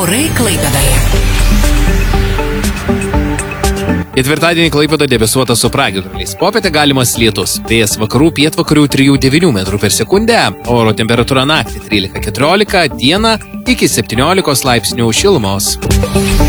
Orai Klaipėdoje. Ketvirtadienį Klaipėdoje debesuota su pragiedruliais. Popietę galimas lietus. Vėjas vakarų pietvakarių 3–9 metrų per sekundę. Oro temperatūra naktį 13–14, dieną iki 17 laipsnių šilumos.